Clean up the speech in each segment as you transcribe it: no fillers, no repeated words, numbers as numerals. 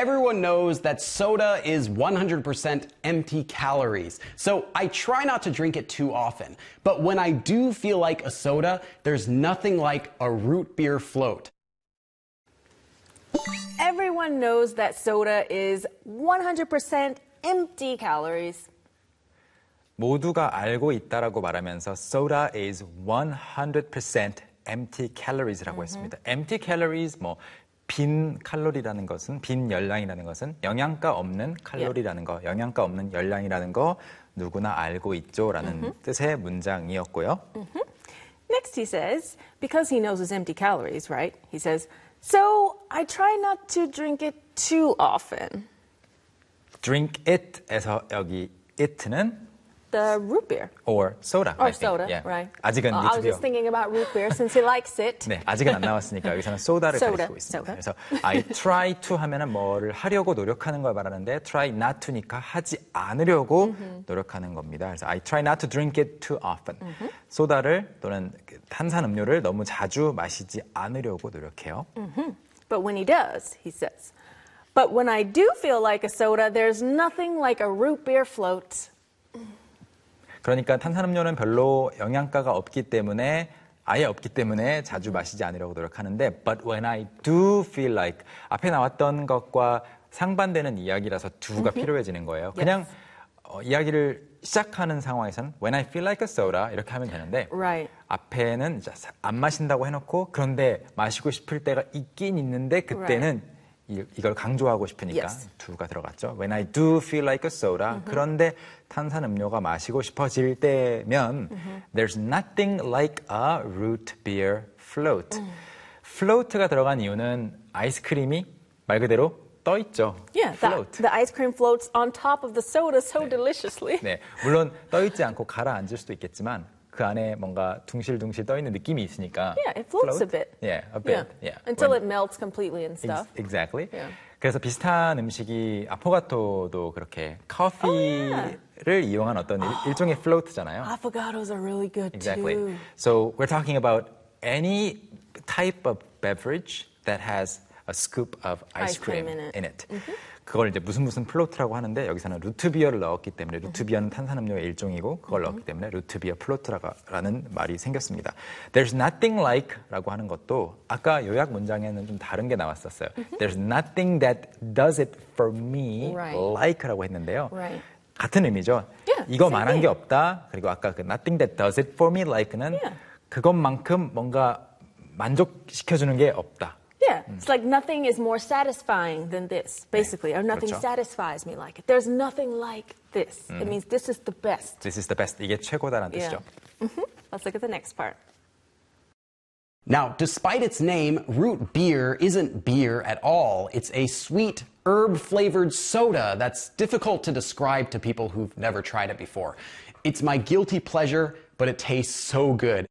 Everyone knows that soda is 100% empty calories, so I try not to drink it too often. But when I do feel like a soda, there's nothing like a root beer float. Everyone knows that soda is 100% empty calories. 모두가 알고 있다라고 말하면서 soda is 100% empty calories라고 했습니다. empty calories, 빈 칼로리라는 것은, 빈 열량이라는 것은 영양가 없는 칼로리라는 거, 영양가 없는 열량이라는 거 누구나 알고 있죠라는 뜻의 문장이었고요. Next he says, because he knows it's empty calories, right? He says, so I try not to drink it too often. drink it에서 여기 it는 The root beer. or soda. Or soda, yeah. right. 아직은 I was just thinking about root beer since he likes it. 네, 아직은 안 나왔으니까 여기서는 소다를 가리키고 있습니다. 그래서 I try to 하면은 뭐를 하려고 노력하는 걸 말하는데 try not to니까 하지 않으려고 노력하는 겁니다. 그래서 I try not to drink it too often. 소다를 또는 탄산음료를 너무 자주 마시지 않으려고 노력해요. But when he does, he says, but when I do feel like a soda, there's nothing like a root beer float. 그러니까 탄산음료는 별로 영양가가 없기 때문에 아예 없기 때문에 자주 마시지 않으려고 노력하는데 but when I do feel like 앞에 나왔던 것과 상반되는 이야기라서 do가 필요해지는 거예요. 그냥 이야기를 시작하는 상황에서는 when I feel like a soda 이렇게 하면 되는데 Right. 앞에는 안 마신다고 해놓고 그런데 마시고 싶을 때가 있긴 있는데 그때는 이걸 강조하고 싶으니까 do가 들어갔죠. When I do feel like a soda. 그런데 탄산음료가 마시고 싶어질 때면 there's nothing like a root beer float. float가 들어간 이유는 아이스크림이 말 그대로 떠 있죠. Yeah, float. the ice cream floats on top of the soda so deliciously. 네, 물론 떠 있지 않고 가라앉을 수도 있겠지만 그 안에 뭔가 둥실둥실 떠 있는 느낌이 있으니까. Yeah, it floats a bit. Yeah, a bit. Yeah. Until it melts completely and stuff. Exactly. Yeah. 그래서 비슷한 음식이 아포가토도 그렇게 커피를 이용한 어떤 일종의 float잖아요. Avocados are really good Exactly. too. So we're talking about any type of beverage that has a scoop of ice cream in it. 그걸 이제 무슨 플로트라고 하는데 여기서는 루트비어를 넣었기 때문에 루트비어는 탄산음료의 일종이고 그걸 넣었기 때문에 루트비어 플로트라는 말이 생겼습니다. There's nothing like라고 하는 것도 아까 요약 문장에는 좀 다른 게 나왔었어요. There's nothing that does it for me like라고 했는데요. Right. 같은 의미죠. Yeah, 이거만한 게 없다. 그리고 아까 그 nothing that does it for me like는 그것만큼 뭔가 만족시켜주는 게 없다. Yeah, it's like nothing is more satisfying than this, basically, or nothing satisfies me like it. There's nothing like this. It means this is the best. This is the best. 이게 최고다라는 뜻이죠. Let's look at the next part. Now, despite its name, root beer isn't beer at all. It's a sweet, herb-flavored soda that's difficult to describe to people who've never tried it before. It's my guilty pleasure, but it tastes so good.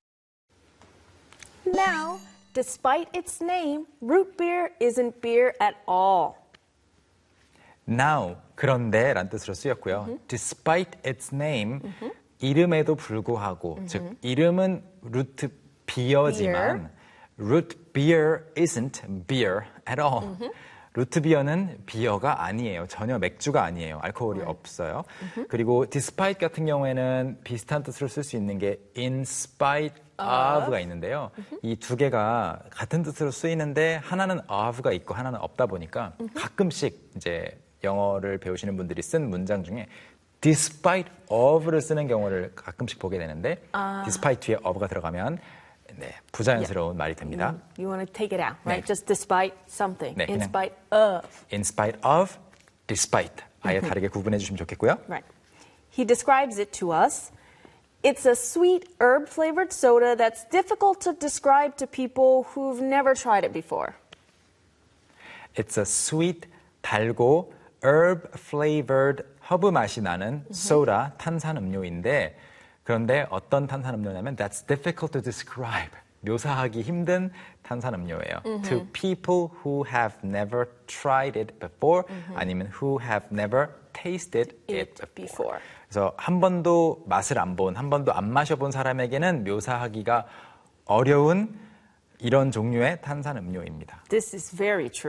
Now, despite its name, root beer isn't beer at all. Now, 그런데 라는 뜻으로 쓰였고요. Despite its name, 이름에도 불구하고, 즉 이름은 루트 비어지만 root beer isn't beer at all. 루트 비어는 비어가 아니에요. 전혀 맥주가 아니에요. 알코올이 없어요. 그리고 despite 같은 경우에는 비슷한 뜻으로 쓸 수 있는 게 in spite of가 있는데요. 이 두 개가 같은 뜻으로 쓰이는데 하나는 of가 있고 하나는 없다 보니까 가끔씩 이제 영어를 배우시는 분들이 쓴 문장 중에 despite of를 쓰는 경우를 가끔씩 보게 되는데 despite 뒤에 of가 들어가면 네, 부자연스러운 말이 됩니다. You want to take it out, right? Just despite something. 네, in spite of. In spite of, despite. 아예 다르게 구분해 주시면 좋겠고요. Right. He describes it to us. It's a sweet herb-flavored soda that's difficult to describe to people who've never tried it before. It's a sweet, 달고, herb-flavored, 허브 맛이 나는 소다, 탄산음료인데 그런데 어떤 탄산음료냐면 that's difficult to describe. 묘사하기 힘든 탄산음료예요. To people who have never tried it before 아니면 who have never tasted it before. 그래서 한 번도 맛을 안 본, 한 번도 안 마셔본 사람에게는 묘사하기가 어려운 이런 종류의 탄산음료입니다. This is very true.